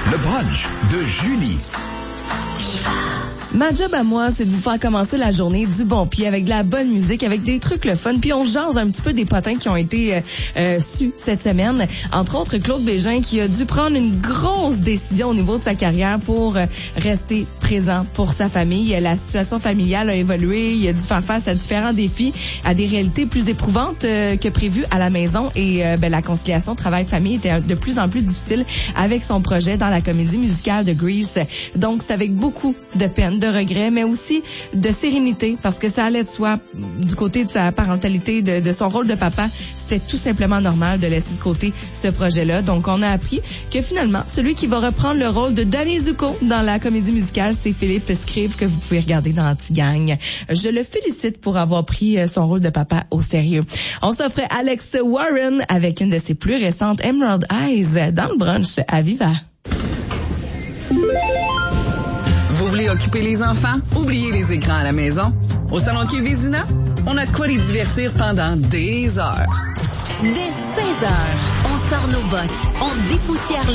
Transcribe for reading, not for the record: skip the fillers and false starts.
Le brunch de Julie. Ma job à moi, c'est de vous faire commencer la journée du bon pied avec de la bonne musique, avec des trucs le fun. Puis on jase un petit peu des potins qui ont été sus cette semaine. Entre autres, Claude Bégin qui a dû prendre une grosse décision au niveau de sa carrière pour rester présent pour sa famille. La situation familiale a évolué. Il a dû faire face à différents défis, à des réalités plus éprouvantes que prévues à la maison. Et la conciliation travail-famille était de plus en plus difficile avec son projet dans la comédie musicale de Grease. Donc, c'est avec beaucoup de peine, de regret, mais aussi de sérénité, parce que ça allait de soi du côté de sa parentalité, de son rôle de papa. C'était tout simplement normal de laisser de côté ce projet-là. Donc, on a appris que finalement, celui qui va reprendre le rôle de Danny Zuko dans la comédie musicale, c'est Philippe Scrive, que vous pouvez regarder dans Anti-Gang. Je le félicite pour avoir pris son rôle de papa au sérieux. On s'offrait Alex Warren avec une de ses plus récentes Emerald Eyes dans le brunch à Viva. Vous voulez occuper les enfants? Oubliez les écrans à la maison. Au Salon Quai Vézina, on a de quoi les divertir pendant des heures. Dès 16 heures, on sort nos bottes, on dépoussière le